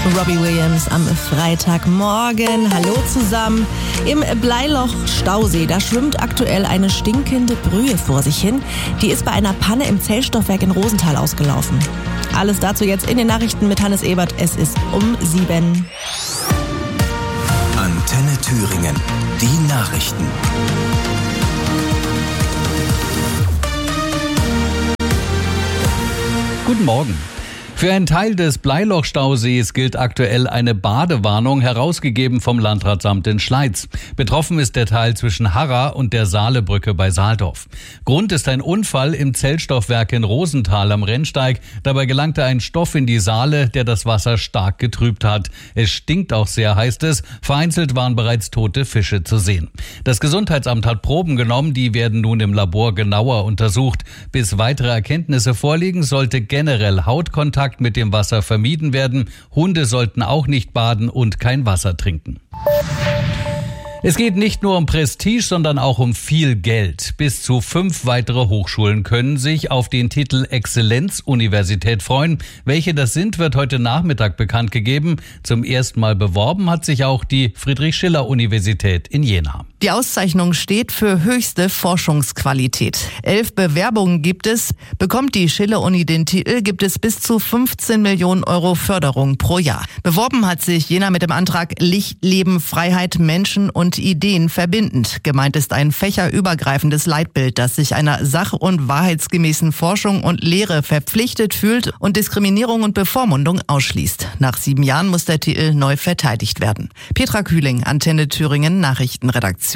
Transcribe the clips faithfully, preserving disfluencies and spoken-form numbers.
Robbie Williams am Freitagmorgen. Hallo zusammen. Im Bleiloch-Stausee, da schwimmt aktuell eine stinkende Brühe vor sich hin. Die ist bei einer Panne im Zellstoffwerk in Rosenthal ausgelaufen. Alles dazu jetzt in den Nachrichten mit Hannes Ebert. Es ist um sieben. Antenne Thüringen. Die Nachrichten. Guten Morgen. Für einen Teil des Bleiloch-Stausees gilt aktuell eine Badewarnung, herausgegeben vom Landratsamt in Schleiz. Betroffen ist der Teil zwischen Harra und der Saalebrücke bei Saaldorf. Grund ist ein Unfall im Zellstoffwerk in Rosenthal am Rennsteig. Dabei gelangte ein Stoff in die Saale, der das Wasser stark getrübt hat. Es stinkt auch sehr, heißt es. Vereinzelt waren bereits tote Fische zu sehen. Das Gesundheitsamt hat Proben genommen, die werden nun im Labor genauer untersucht. Bis weitere Erkenntnisse vorliegen, sollte generell Hautkontakt mit dem Wasser vermieden werden. Hunde sollten auch nicht baden und kein Wasser trinken. Es geht nicht nur um Prestige, sondern auch um viel Geld. Bis zu fünf weitere Hochschulen können sich auf den Titel Exzellenzuniversität freuen. Welche das sind, wird heute Nachmittag bekannt gegeben. Zum ersten Mal beworben hat sich auch die Friedrich-Schiller-Universität in Jena. Die Auszeichnung steht für höchste Forschungsqualität. Elf Bewerbungen gibt es. Bekommt die Schiller-Uni den Titel, gibt es bis zu fünfzehn Millionen Euro Förderung pro Jahr. Beworben hat sich Jena mit dem Antrag Licht, Leben, Freiheit, Menschen und Ideen verbindend. Gemeint ist ein fächerübergreifendes Leitbild, das sich einer sach- und wahrheitsgemäßen Forschung und Lehre verpflichtet fühlt und Diskriminierung und Bevormundung ausschließt. Nach sieben Jahren muss der Titel neu verteidigt werden. Petra Kühling, Antenne Thüringen, Nachrichtenredaktion.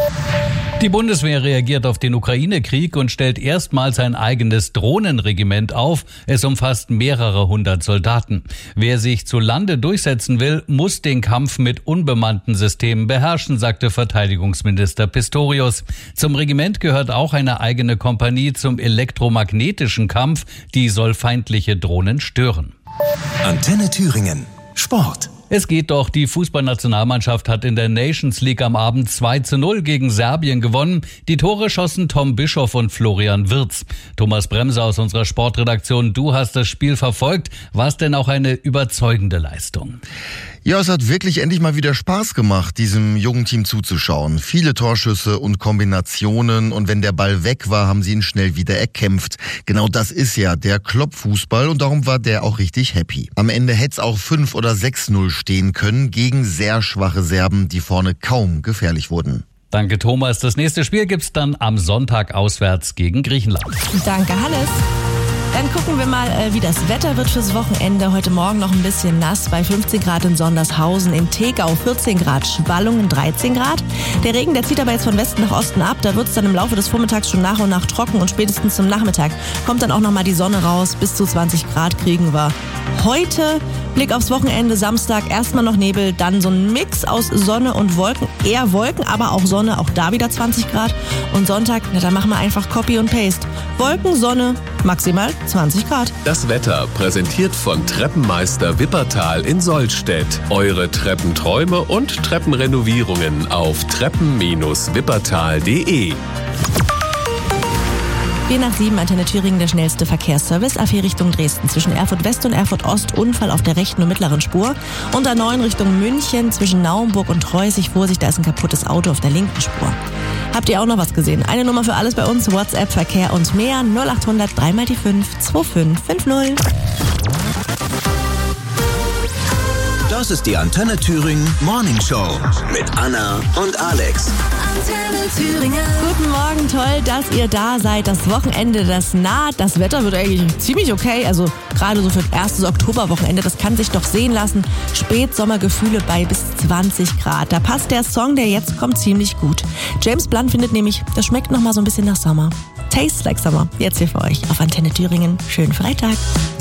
Die Bundeswehr reagiert auf den Ukraine-Krieg und stellt erstmals ein eigenes Drohnenregiment auf. Es umfasst mehrere hundert Soldaten. Wer sich zu Lande durchsetzen will, muss den Kampf mit unbemannten Systemen beherrschen, sagte Verteidigungsminister Pistorius. Zum Regiment gehört auch eine eigene Kompanie zum elektromagnetischen Kampf. Die soll feindliche Drohnen stören. Antenne Thüringen. Sport. Es geht doch, die Fußballnationalmannschaft hat in der Nations League am Abend zwei zu null gegen Serbien gewonnen. Die Tore schossen Tom Bischoff und Florian Wirtz. Thomas Bremser aus unserer Sportredaktion, du hast das Spiel verfolgt. War es denn auch eine überzeugende Leistung? Ja, es hat wirklich endlich mal wieder Spaß gemacht, diesem jungen Team zuzuschauen. Viele Torschüsse und Kombinationen, und wenn der Ball weg war, haben sie ihn schnell wieder erkämpft. Genau das ist ja der Klopp-Fußball, und darum war der auch richtig happy. Am Ende hätte es auch fünf oder sechs null stehen können gegen sehr schwache Serben, die vorne kaum gefährlich wurden. Danke, Thomas. Das nächste Spiel gibt's dann am Sonntag auswärts gegen Griechenland. Danke, Hannes. Dann gucken wir mal, wie das Wetter wird fürs Wochenende. Heute Morgen noch ein bisschen nass bei fünfzehn Grad in Sondershausen, in Tegau vierzehn Grad, Schwallungen dreizehn Grad. Der Regen, der zieht aber jetzt von Westen nach Osten ab. Da wird es dann im Laufe des Vormittags schon nach und nach trocken, und spätestens zum Nachmittag kommt dann auch nochmal die Sonne raus. Bis zu zwanzig Grad kriegen wir heute. Blick aufs Wochenende, Samstag erstmal noch Nebel, dann so ein Mix aus Sonne und Wolken. Eher Wolken, aber auch Sonne, auch da wieder zwanzig Grad. Und Sonntag, na, da machen wir einfach Copy und Paste. Wolken, Sonne, maximal zwanzig Grad. Das Wetter präsentiert von Treppenmeister Wippertal in Sollstedt. Eure Treppenträume und Treppenrenovierungen auf treppen Bindestrich wippertal punkt de. vier nach sieben, Antenne Thüringen, der schnellste Verkehrsservice. A vier Richtung Dresden zwischen Erfurt West und Erfurt Ost, Unfall auf der rechten und mittleren Spur. Und A neun Richtung München zwischen Naumburg und Treusig. Vorsicht, da ist ein kaputtes Auto auf der linken Spur. Habt ihr auch noch was gesehen? Eine Nummer für alles bei uns, WhatsApp, Verkehr und mehr. null acht hundert drei mal die fünf zwei fünf fünf null. Das ist die Antenne Thüringen Morning Show mit Anna und Alex. Antenne Thüringen. Guten Morgen, toll, dass ihr da seid. Das Wochenende, das naht. Das Wetter wird eigentlich ziemlich okay. Also gerade so für das erste Oktoberwochenende, das kann sich doch sehen lassen. Spätsommergefühle bei bis zwanzig Grad. Da passt der Song, der jetzt kommt, ziemlich gut. James Blunt findet nämlich, das schmeckt noch mal so ein bisschen nach Sommer. Tastes like Summer. Jetzt hier für euch auf Antenne Thüringen. Schönen Freitag.